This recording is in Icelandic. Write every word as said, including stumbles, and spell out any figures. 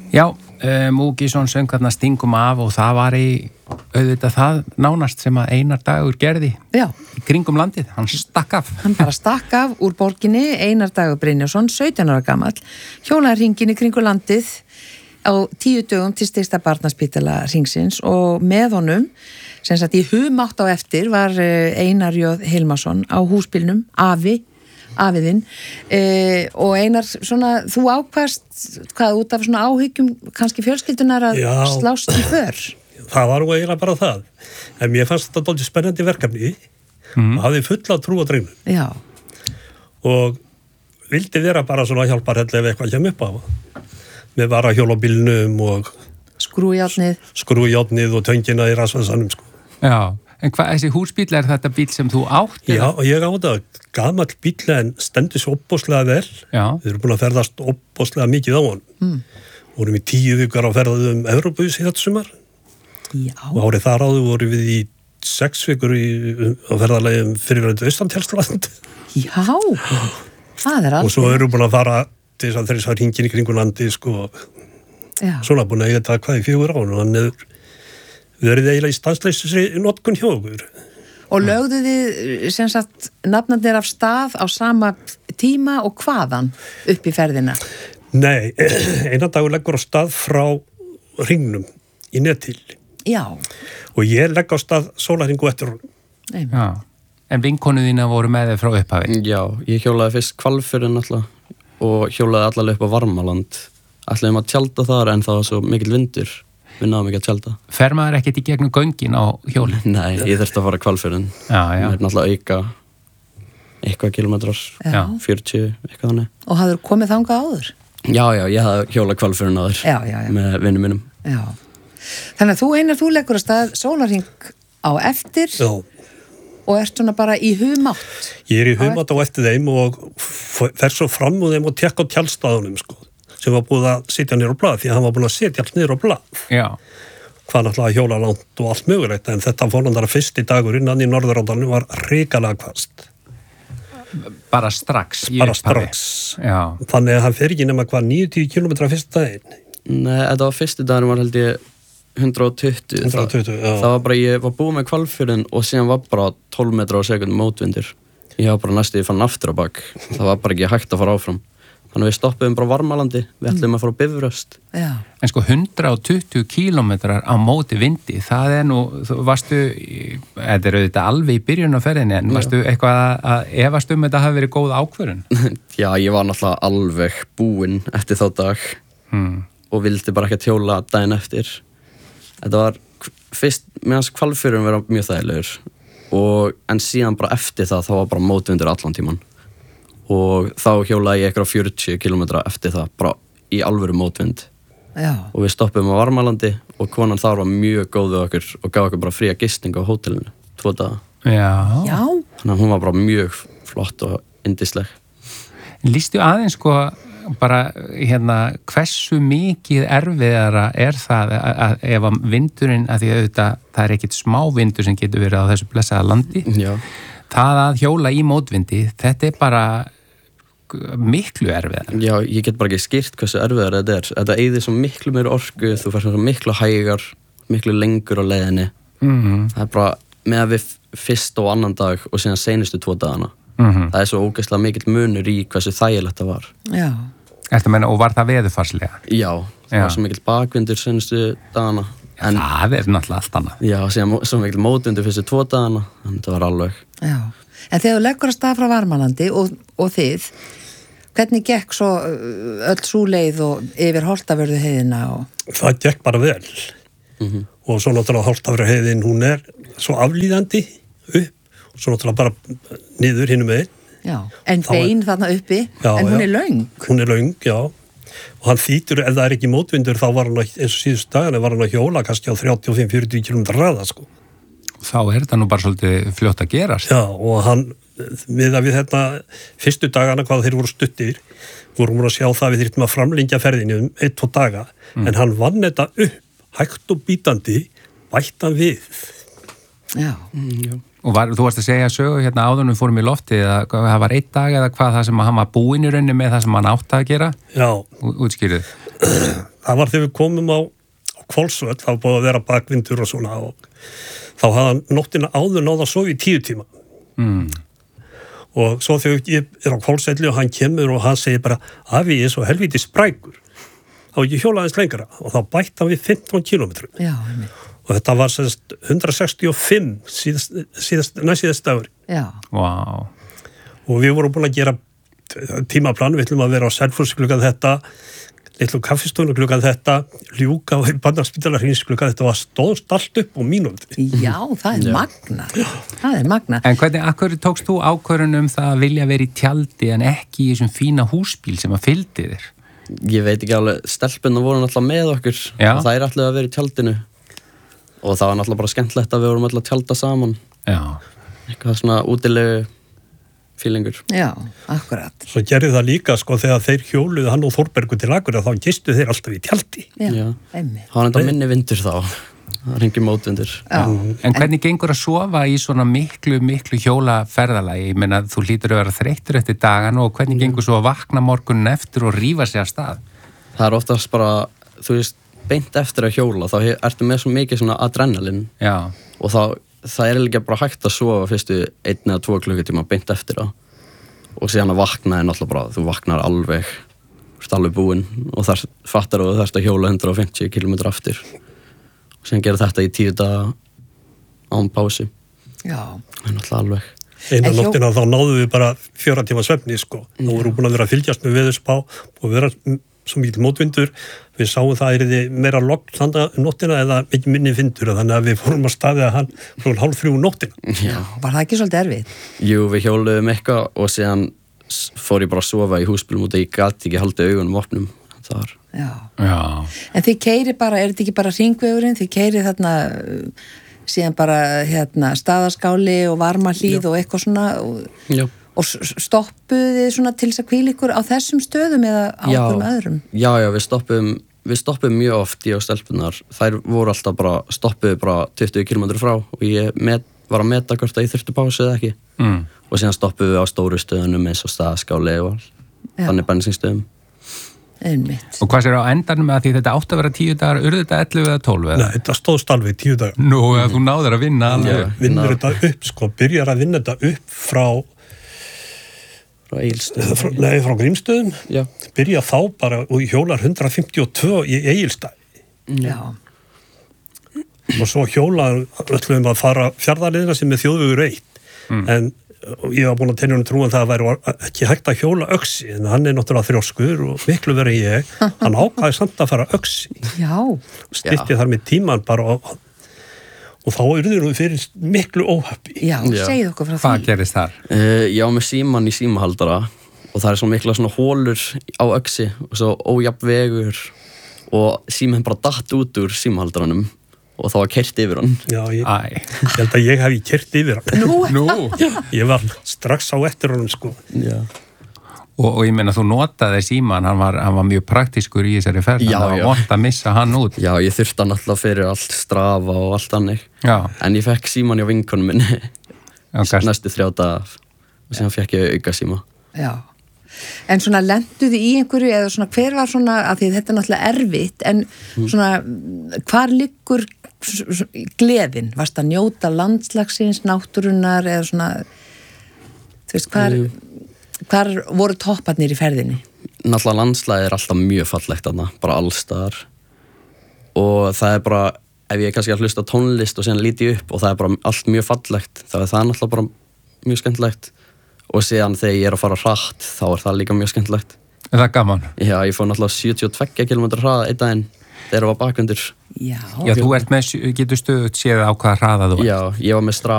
Já, uh, Múkisson söng þarna Stingum af og það var í auðvitað það nánast sem að Einar Dagur gerði Já. Í kringum landið, hann stakk af. Hann bara stakk af úr borginni, Einar Dagur Brynjólfsson, sautján ára gamall, hjólaði hringinn í kringum landið á tíu dögum til stysta barnaspítala hringsins og með honum, sem sagt í humátt á eftir, var Einar J. Hilmarsson á húsbílnum, Afi, Afiðinn, e, og Einar, svona, þú ákvast hvað út af svona áhyggjum kannski fjölskyldunar að Já. slást í för? Það var nú eiginlega bara það. En mér fannst þetta dálítið spennandi verkefni mm. og hafði fulla trú á drengnum. Já. Og vildi vera bara svona hjálparhelli ef eitthvað kemur upp á. Með vara hjólabílnum og Skrújárnið. Skrújárnið og töngina í rasvarsanum, sko. Já, en hvað, þessi húsbíl, er þetta bíl sem þú átt? Já, og ég átt að gamall bíl en stendur svo opbóðslega vel. Já. Við erum búin að ferðast opbóðslega mikið á hann. Mm. Vorum í tíu vikar á ferðaðum Evrópu í þetta sumar. Já. Og árið þar áður vorum við í sex vikur í, á ferðalegum fyrirverandi Austantjálsland. Já, það er alveg. Og svo erum við búin að fara til þess að þeirra sá hringin í kringu landi, sko. Já. Svona búin að eiga þetta hvað í fjögur án og hann hefur verið eiginlega í stansleysi notkun hjá okkur. Og lögðu þið, sem sagt, nafnarnir af stað á sama tíma og hvaðan upp í ferðina? Nei, Einar Dagur leggur á stað frá hringnum í Netil. Já. Og ég legg á stað sólarhringu eftir honum. Nei. Já. En vinkonu þína voru með þig frá upphafi? Já, ég hjólaði fyrst Hvalfjörðinn alltaf og hjólaði allavega upp á Varmaland. Ætlaðum að tjalda þar en það var svo mikill vindur. Við náðum ekki að tjalda. Fer maður ekkert í gegnum göngin á hjólinn? Nei, ég þurfti að fara Hvalfjörðinn. Já, já. Það er náttúrulega auka eitthvað kilometrar, Já. fjörutíu, eitthvað þannig. Og hafður komið þangað áður? Já, já, ég hafði hjólað Hvalfjörðinn áður Já, já, já. með vinnum mínum. Já. Þannig að þú Einar, þú leggur á stað sólarhring á eftir Já. og ert svona bara í humátt. Ég er í humátt á eftir þeim og fer svo fram úr þeim og tekka á tjaldstaðunum, sko, sem var búið að sitja niður á blað, því að hann var búin að setja allt niður á blað. Já. Hvað náttúrulega hjóla langt og allt mögulegt, en þetta fórnandara fyrsti dagur innan í Norðurándalinu var hrikalega hvasst. Bara strax í Bara upphafi. strax. Já. Þannig að hann fer ekki nema hvað níutíu kílómetra fyrsta daginn. Nei, þetta var fyrsti daginn var held ég hundrað og tuttugu. hundrað og tuttugu, það, já. það var bara, ég var búið með Hvalfjörðinn og síðan var bara tólf metra á sekundum mótvindur. Ég var bara næstu, ég fann aftur á bak. Það var bara ekki hægt að fara áfram. Þannig við stoppuðum bara á Varmalandi, við ætlum að fara á Bifröst. Já. En sko hundrað og tuttugu kílómetrar á móti vindi, það er nú, þú varstu, þetta er auðvitað alveg í byrjun á ferðinni, en varstu eitthvað að efast um þetta hafi verið góð ákvörðun? Já, ég var náttúrulega alveg búinn eftir þá dag Hmm. og vildi bara ekki að hjóla daginn eftir. Þetta var fyrst, meðan Hvalfjörðinn vera mjög þægilegur, og, en síðan bara eftir það, þá var bara mótvindur allan tíman. Og þá hjólaði ég eitthvað fjörutíu kílómetra eftir það, bara í alvöru mótvind. Já. Og við stoppum á Varmalandi og konan þar var mjög góð við okkur og gaf okkur bara fría gisting á hótelinu, tvo daga. Já. Já. Þannig að hún var bara mjög flott og yndisleg. Lýstu aðeins sko bara hérna hversu mikið erfiðara er það að, að ef að vindurinn, að því að auðvitað það er ekkit smá vindur sem getur verið á þessu blessaða landi. Já. Það að hjóla í mótvindi, þetta er bara miklu erfiðar. Já, ég get bara ekki skýrt hversu erfiðar þetta er. Þetta eyðir svo miklu meiri orku, þú fær svo miklu hægar, miklu lengur á leiðinni. Mm-hmm. Það er bara með að við fyrst og annan dag og síðan seinustu tvo dagana. Mm-hmm. Það er svo ógeðslega mikill munur í hversu þægilegt það var. Já. Ertu að meina, og var það veðurfarslega? Já, það Já. var svo mikill bakvindur seinustu dagana. En, það er náttúrulega allt annað. Já, síðan svo mikill mótvindur fyrstu tvo dagana, þannig það var alveg. Já. En þegar þú leggur að stað frá Varmalandi og, og þið, hvernig gekk svo öll sú leið og yfir Holtavörðu heiðina? Og... Það gekk bara vel. Mm-hmm. Og svo náttúrulega Holtavörðu heiðin, hún er svo aflíðandi upp, og svo náttúrulega bara niður hinum megin. Já, en Þá bein er... þarna uppi, já, en hún já. er löng. Hún er löng, já. Og hann þýtur, ef það er ekki mótvindur, þá var hann, eins og síðust dagana, var hann að hjóla kannski á þrjátíu og fimm til fjörutíu kílómetra hraða, sko. Þá er þetta nú bara svolítið fljótt að gerast. Já, og hann, við að við þetta, fyrstu dagana, hvað þeir voru stuttir, vorum við að sjá það við þyrftum að framlengja ferðinu um eitt, tvo daga, mm. en hann vann þetta upp, hægt og bítandi, bættan við. Já. Mm, já. Og var, þú varst að segja sögu hérna áðunum fórum í lofti að það var einn dag eða hvað það sem hann var búinn í rauninni með það sem hann átti að gera? Já. Útskýrið. það var þegar við komum á, á Hvolsvöll, það var búið að vera bakvindur og svona og þá hafði hann nóttina áður náða að sofa í tíu tíma. Mm. Og svo þegar ég er á Hvolsvelli og hann kemur og hann segir bara, afi, ég er svo helviti sprækur. Þá ekki hjóla aðeins lengra og þá bætti hann við fimmtán kílómetrum. Já, einmitt. Og þetta var sérst hundrað sextíu og fimm síðast, síðast, næst síðast ári. Já. Vá. Og við vorum búin að gera tímaplan, við ætlum að vera á Selfoss klukkan þetta, litlu kaffistónu klukkan þetta, ljúka á Barnaspítalar Hríns klukkan þetta, var stóðst allt upp og mínúti. Já, það er magna. Það er magna. En hvernig, akkur tókst þú ákvörðun um það að vilja vera í tjaldi en ekki í þessum fína húsbíl sem að fylgdi þér? Ég veit ekki alveg, stelpunna voru náttúrulega með okkur Já. og það er alltaf að vera í tjaldinu og það var náttúrulega bara skemmtlegt að við vorum alltaf að tjalda saman. Já. Eitthvað svona útilegu fílingur. Já, akkurat. Svo gerði það líka, sko, þegar þeir hjóluðu hann og Þórbergur til Akureyrar, þá gistu þeir alltaf í tjaldi. Já, Já. einmitt. Það var enda minni vindur þá. Það ringi mótvindur. Já. En hvernig gengur að sofa í svona miklu, miklu hjólaferðalagi? Ég meina, þú hlýtur að vera þreyttur eftir dagan og hvernig gengur svo að vakna morgunin eftir og rífa sig af stað? Það er oftast bara, þú veist, beint eftir að hjóla, þá ertu með svo mikið svona adrenalin. Já. Og þá, það er líka bara hægt að sofa fyrstu einn eða tvo klukkutíma beint eftir það. Og síðan að vakna er náttúrulega bara, þú vaknar alveg, þú ert alveg búinn og þar fattar þú að þú ert að hjóla hundrað og fimmtíu kílómetra aftur. Og síðan gera þetta í tíu daga án pási. Já. Það er náttúrulega alveg. Einu En hjó- nóttina þá náðum við bara fjóra tíma svefni, sko. Nú vorum búin að vera að fylgjast með veðurspá og vera svo mikil mótvindur. Við sáum það að það er meira logn þanda nóttina eða mikið minni vindur, þannig að við fórum að staðið að hann frá hálf þrjú nóttina. Já, var það ekki svolítið erfið? Jú, við hjóluðum eitthvað og síðan s- fór ég bara að sofa í húsbílum út að ég gæti ekki haldið augunum opnum. Það var, Já. Já. En þið keiri bara, er þetta ekki bara hringvegurinn? Þið keiri þarna uh, síðan bara hérna staðaskáli og varmahlíð og eitthvað svona og, já. og s- stoppuðu þið svona til þess að hvíla ykkur á þessum stöðum eða á Já. okkur öðrum? Já, já, við stoppum, við stoppum mjög oft í á stelpunar. Þær voru alltaf bara, stoppuðu bara tuttugu kílómetra frá og ég met, var að meta hvort að ég þurfti pásu eða ekki. Mm. Og síðan stoppuðu við á stóru stöðunum eins og staðaskáli og Já. þannig bensinstöðum. Einmitt. Og hvað sér á endanum að því þetta átt að vera tíu dagar, urðu þetta ellefu eða tólf eða? Nei, þetta stóðst alveg í tíu daga. Nú, eða þú náður að vinna alveg. Já. Vinnur Ná. þetta upp, sko, byrjar að vinna þetta upp frá, Frá Egilsstöðum. frá nei, frá Grímsstöðum, Já. byrja þá bara og hjólar hundrað fimmtíu og tvö í Egilsstaði. Já. Og svo hjólar öllum að fara fjarðarliðina sem er þjóðvegur eitt. En og ég var búin að tennja um trúan það að væri ekki hægt að hjóla öxi, en hann er náttúrulega þrjóskur og miklu verið en ég. Hann ákvaði samt að fara öxi. Já. Stytti þar með tíman bara og, og þá urður við fyrir miklu óhappi. Já, Já. segið okkur frá Hvað því. gerist þar? Uh, ég á með síman í símahaldara og það er svo mikla svona hólur á öxi og svo ójafn vegur og síminn bara datt út úr símahaldaranum og það var keyrt yfir hann. Já, ég, Æ. ég held að ég hef kert yfir hann. Nú, Nú. Ég var strax á eftir honum, sko. Já. Og, og ég meina þú notaði síman, hann var, hann var mjög praktískur í þessari ferð, Já, það var já. vont að missa hann út. Já, ég þurfti hann alltaf fyrir allt strafa og allt hannig. Já. En ég fekk síman hjá vinkonum minni Já, gast- næstu þrjá daga og síðan fekk ég auka síma. já. En svona lenduði í einhverju eða svona hver var svona, að því þetta er náttúrulega erfitt, en svona hvar liggur s- s- gleðin? Varst að njóta landslagsins, náttúrunnar eða svona, þú veist, hvar, hvar voru topparnir í ferðinni? Náttúrulega landslæði er alltaf mjög fallegt þarna, bara allstaðar. Og það er bara, ef ég er kannski að hlusta á tónlist og síðan líti ég upp og það er bara allt mjög fallegt, þá er það náttúrulega bara mjög skemmtilegt. Og síðan þegar ég er að fara hratt, þá er það líka mjög skemmtilegt. Er það gaman? Já, ég fór náttúrulega sjötíu og tveggja kílómetra hraða einn daginn þegar ég var bakvendur. Já. Já, þú ert með, getur stöðut séð á hvaða hraða þú ert. Já, ég var með straf